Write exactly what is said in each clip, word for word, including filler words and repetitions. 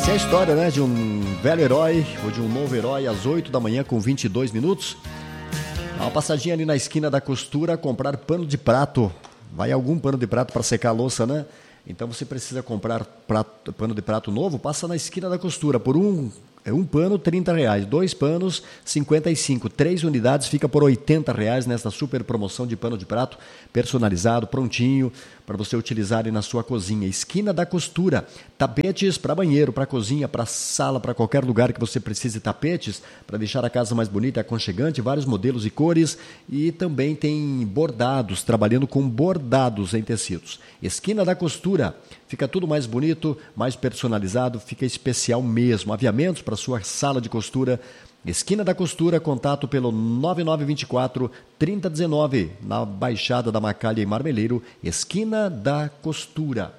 Essa é a história, né, de um velho herói ou de um novo herói às oito da manhã com vinte e dois minutos. Dá uma passadinha ali na esquina da costura, comprar pano de prato. Vai algum pano de prato para secar a louça, né? Então você precisa comprar prato, pano de prato novo, passa na esquina da costura. Por um, um pano, trinta reais. Dois panos, cinquenta e cinco. Três unidades fica por oitenta reais nesta super promoção de pano de prato personalizado, prontinho, para você utilizar aí na sua cozinha. Esquina da costura. Tapetes para banheiro, para cozinha, para sala, para qualquer lugar que você precise tapetes, para deixar a casa mais bonita e aconchegante, vários modelos e cores, e também tem bordados, trabalhando com bordados em tecidos. Esquina da costura, fica tudo mais bonito, mais personalizado, fica especial mesmo. Aviamentos para sua sala de costura. Esquina da Costura, contato pelo nove nove dois quatro, três zero um nove, na Baixada da Macalha em Marmeleiro, Esquina da Costura.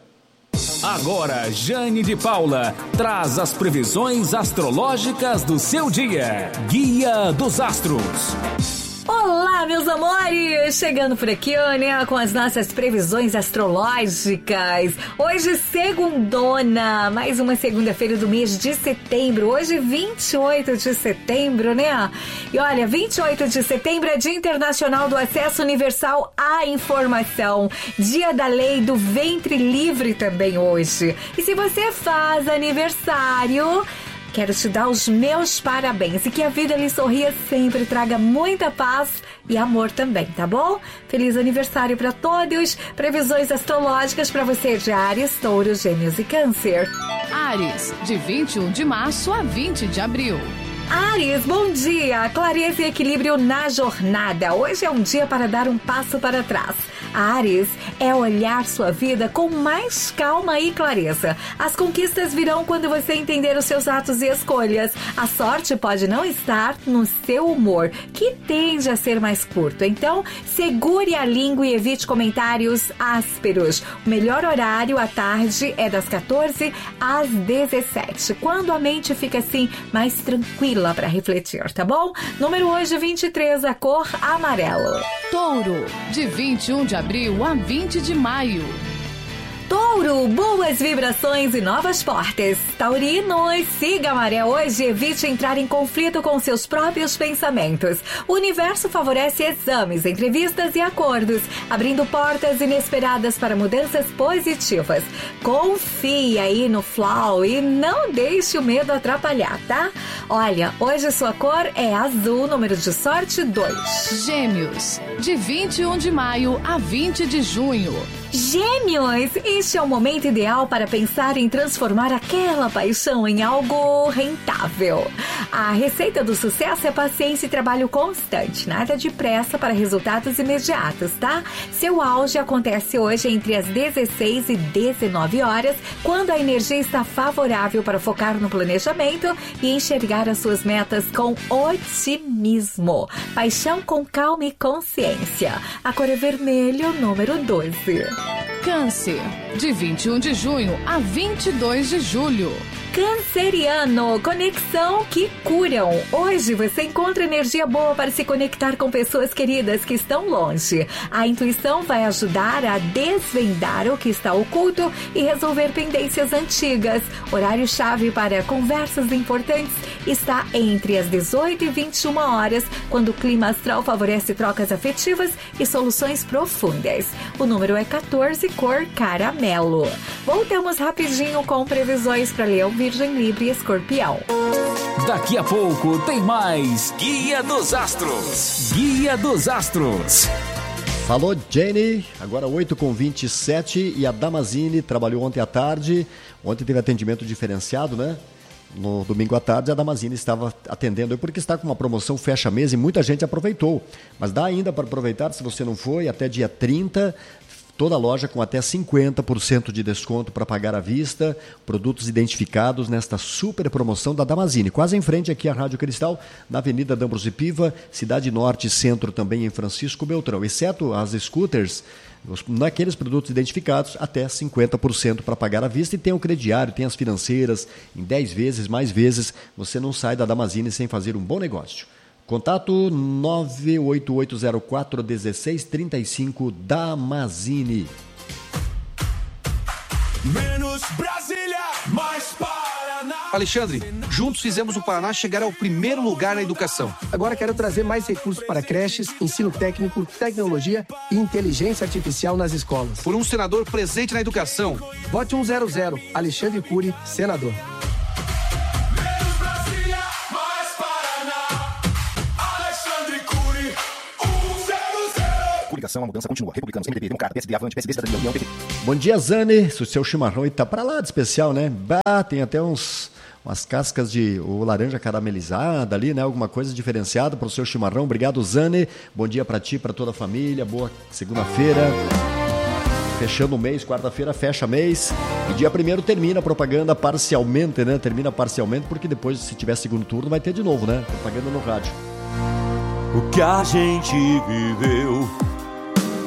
Agora, Jane de Paula traz as previsões astrológicas do seu dia. Guia dos Astros. Olá, meus amores! Chegando por aqui, né, com as nossas previsões astrológicas. Hoje, segundona, mais uma segunda-feira do mês de setembro. Hoje, vinte e oito de setembro, né? E olha, vinte e oito de setembro é Dia Internacional do Acesso Universal à Informação. Dia da Lei do Ventre Livre também hoje. E se você faz aniversário, quero te dar os meus parabéns e que a vida lhe sorria sempre, traga muita paz e amor também, tá bom? Feliz aniversário para todos. Previsões astrológicas para você de Áries, Touro, Gêmeos e Câncer. Áries, de vinte e um de março a vinte de abril. Áries, bom dia! Clareza e equilíbrio na jornada. Hoje é um dia para dar um passo para trás. Áries é olhar sua vida com mais calma e clareza. As conquistas virão quando você entender os seus atos e escolhas. A sorte pode não estar no seu humor, que tende a ser mais curto. Então, segure a língua e evite comentários ásperos. O melhor horário à tarde é das quatorze às dezessete, quando a mente fica assim mais tranquila para refletir, tá bom? Número hoje vinte e três, a cor amarelo. Touro, de vinte e um de abril a vinte de maio. Touro, boas vibrações e novas portas. Taurinos, siga a maré hoje e evite entrar em conflito com seus próprios pensamentos. O universo favorece exames, entrevistas e acordos, abrindo portas inesperadas para mudanças positivas. Confie aí no flow e não deixe o medo atrapalhar, tá? Olha, hoje sua cor é azul, número de sorte dois. Gêmeos, de vinte e um de maio a vinte de junho. Gêmeos, este é o momento ideal para pensar em transformar aquela paixão em algo rentável. A receita do sucesso é paciência e trabalho constante, nada de pressa para resultados imediatos, tá? Seu auge acontece hoje entre as dezesseis e dezenove horas, quando a energia está favorável para focar no planejamento e enxergar as suas metas com otimismo. Paixão com calma e consciência. A cor é vermelho, número doze. Câncer, de vinte e um de junho a vinte e dois de julho. Canceriano, conexão que curam. Hoje você encontra energia boa para se conectar com pessoas queridas que estão longe. A intuição vai ajudar a desvendar o que está oculto e resolver pendências antigas. Horário-chave para conversas importantes está entre as dezoito e vinte e uma horas, quando o clima astral favorece trocas afetivas e soluções profundas. O número é quatorze, cor caramelo. Voltamos rapidinho com previsões para Leão, Virgem, Libra e Escorpião. Daqui a pouco tem mais Guia dos Astros. Guia dos Astros. Falou, Jenny. Agora oito com vinte e sete e a Damazini trabalhou ontem à tarde. Ontem teve atendimento diferenciado, né? No domingo à tarde a Damazini estava atendendo, porque está com uma promoção fecha-mês e muita gente aproveitou. Mas dá ainda para aproveitar, se você não foi, até dia trinta. Toda loja com até cinquenta por cento de desconto para pagar à vista, produtos identificados nesta super promoção da Damazini, quase em frente aqui à Rádio Cristal, na Avenida D'Ambrosio Piva, Cidade Norte e Centro também em Francisco Beltrão, exceto as scooters, naqueles produtos identificados, até cinquenta por cento para pagar à vista, e tem o crediário, tem as financeiras, em dez vezes, mais vezes, você não sai da Damazini sem fazer um bom negócio. Contato nove oito oito zero quatro um seis três cinco Damazini. Menos Brasília, mais Paraná. Alexandre, juntos fizemos o Paraná chegar ao primeiro lugar na educação. Agora quero trazer mais recursos para creches, ensino técnico, tecnologia e inteligência artificial nas escolas. Por um senador presente na educação. Vote cento, Alexandre Cury, senador. A mudança continua. Republicanos, M D B, Democrata, P S D, Avante, P S D, Cidadania, União, P T. Bom dia, Zane. O seu chimarrão aí tá pra lá de especial, né? Bah, tem até uns, umas cascas de o laranja caramelizada ali, né? Alguma coisa diferenciada pro seu chimarrão. Obrigado, Zane. Bom dia pra ti, pra toda a família. Boa segunda-feira. Fechando o mês, quarta-feira fecha mês. E dia primeiro termina a propaganda parcialmente, né? Termina parcialmente, porque depois, se tiver segundo turno, vai ter de novo, né? Propaganda no rádio. O que a gente viveu